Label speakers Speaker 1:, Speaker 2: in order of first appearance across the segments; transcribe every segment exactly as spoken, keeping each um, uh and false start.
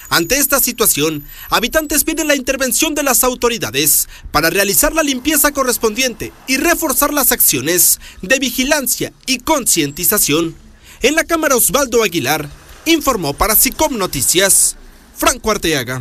Speaker 1: Ante esta situación, habitantes piden la intervención de las autoridades para realizar la limpieza correspondiente y reforzar las acciones de vigilancia y concientización. En la cámara, Osvaldo Aguilar informó para SICOM Noticias, Franco Arteaga.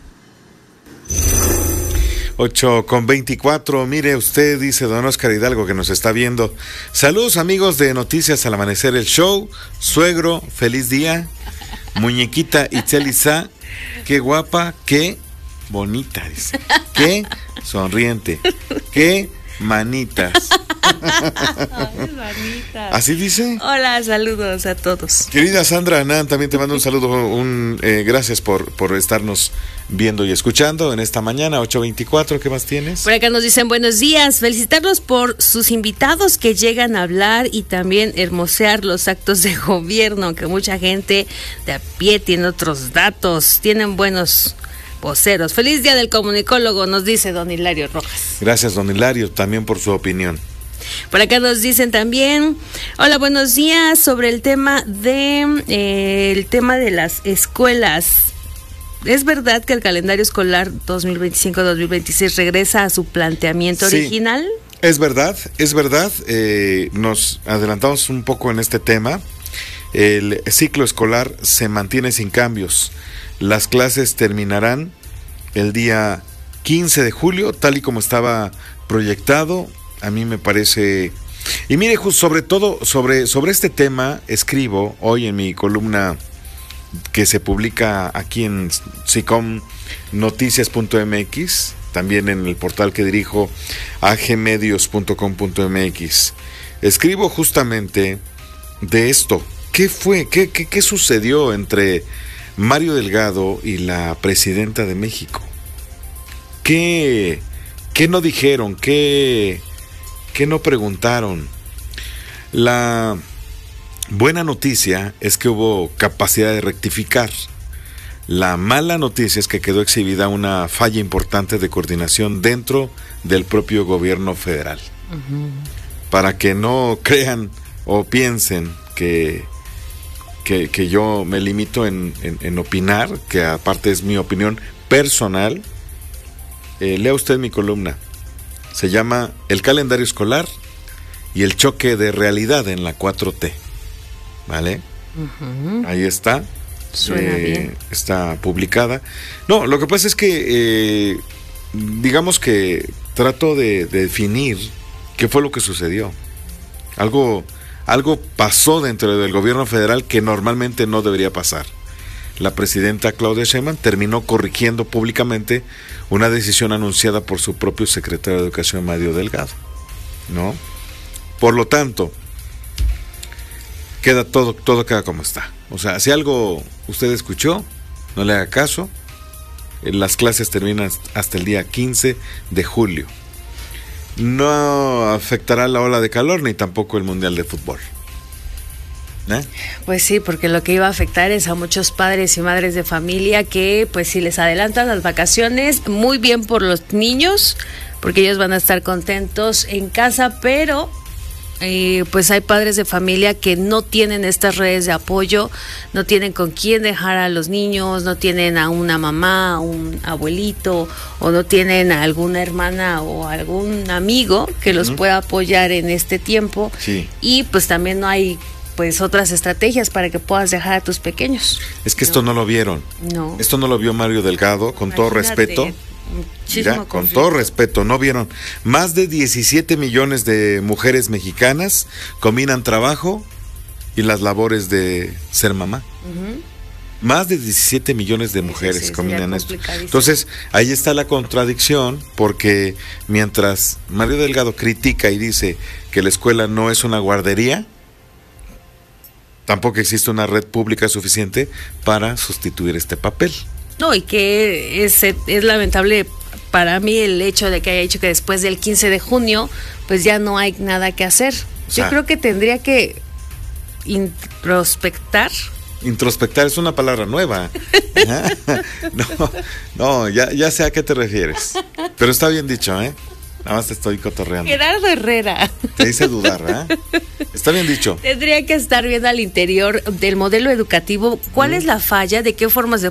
Speaker 2: ocho con veinticuatro, mire usted, dice don Oscar Hidalgo que nos está viendo. Saludos amigos de Noticias al Amanecer, el show. Suegro, feliz día. Muñequita Itzelisa, qué guapa, qué bonita, dice. Qué sonriente, qué manitas.
Speaker 3: Ay, manitas.
Speaker 2: ¿Así dice?
Speaker 3: Hola, saludos a todos.
Speaker 2: Querida Sandra Anán, también te mando un saludo, un eh, gracias por, por estarnos viendo y escuchando en esta mañana, ocho veinticuatro, ¿qué más tienes?
Speaker 3: Por acá nos dicen buenos días, felicitarlos por sus invitados que llegan a hablar y también hermosear los actos de gobierno, que mucha gente de a pie tiene otros datos, tienen buenos voceros. Feliz día del comunicólogo, nos dice don Hilario Rojas.
Speaker 2: Gracias don Hilario, también por su opinión.
Speaker 3: Por acá nos dicen también, hola, buenos días, sobre el tema de eh, el tema de las escuelas. ¿Es verdad que el calendario escolar dos mil veinticinco dos mil veintiséis regresa a su planteamiento
Speaker 2: sí,
Speaker 3: original?
Speaker 2: Es verdad, es verdad. Eh, nos adelantamos un poco en este tema. El ciclo escolar se mantiene sin cambios. Las clases terminarán el día quince de julio, tal y como estaba proyectado. A mí me parece... Y mire, sobre todo, sobre, sobre este tema, escribo hoy en mi columna que se publica aquí en SICOM Noticias punto M X, también en el portal que dirijo, a g medios punto com punto m x. Escribo justamente de esto. ¿Qué fue? ¿Qué, qué, qué sucedió entre Mario Delgado y la presidenta de México? ¿Qué, qué no dijeron? ¿Qué, qué no preguntaron? La buena noticia es que hubo capacidad de rectificar. La mala noticia es que quedó exhibida una falla importante de coordinación dentro del propio gobierno federal. Uh-huh. Para que no crean o piensen que, que, que yo me limito en, en, en opinar, que aparte es mi opinión personal, eh, lea usted mi columna. Se llama El calendario escolar y el choque de realidad en la cuatro T. ¿Vale? Uh-huh. Ahí está.
Speaker 3: Suena
Speaker 2: eh,
Speaker 3: bien.
Speaker 2: Está publicada. No, lo que pasa es que, eh, digamos que trato de, de definir qué fue lo que sucedió. Algo, algo pasó dentro del gobierno federal que normalmente no debería pasar. La presidenta Claudia Sheinbaum terminó corrigiendo públicamente una decisión anunciada por su propio secretario de Educación, Mario Delgado, ¿no? Por lo tanto, queda todo, todo queda como está. O sea, si algo usted escuchó, no le haga caso. Las clases terminan hasta el día quince de julio. No afectará la ola de calor ni tampoco el Mundial de Fútbol. ¿Eh?
Speaker 3: Pues sí, porque lo que iba a afectar es a muchos padres y madres de familia que, pues si les adelantan las vacaciones, muy bien por los niños, porque ellos van a estar contentos en casa, pero... Eh, pues hay padres de familia que no tienen estas redes de apoyo, no tienen con quién dejar a los niños, no tienen a una mamá, a un abuelito, o no tienen a alguna hermana o algún amigo que los uh-huh. pueda apoyar en este tiempo.
Speaker 2: Sí.
Speaker 3: Y pues también no hay pues otras estrategias para que puedas dejar a tus pequeños.
Speaker 2: Es que
Speaker 3: no.
Speaker 2: esto no lo vieron.
Speaker 3: No.
Speaker 2: Esto no lo vio Mario Delgado, con
Speaker 3: Imagínate.
Speaker 2: todo respeto. Mira, con todo respeto, no vieron. Más de diecisiete millones de mujeres mexicanas combinan trabajo y las labores de ser mamá. Uh-huh. Más de diecisiete millones de mujeres sí, sí, combinan esto. Entonces, ahí está la contradicción, porque mientras Mario Delgado critica y dice que la escuela no es una guardería, tampoco existe una red pública suficiente para sustituir este papel.
Speaker 3: No, y que es, es lamentable para mí el hecho de que haya dicho que después del quince de junio, pues ya no hay nada que hacer. O sea, yo creo que tendría que introspectar.
Speaker 2: Introspectar es una palabra nueva. no, no ya, ya sé a qué te refieres. Pero está bien dicho, ¿eh? Nada más te estoy cotorreando.
Speaker 3: Gerardo Herrera.
Speaker 2: Te hice dudar, ¿eh? Está bien dicho.
Speaker 3: Tendría que estar viendo al interior del modelo educativo cuál mm. es la falla, de qué formas de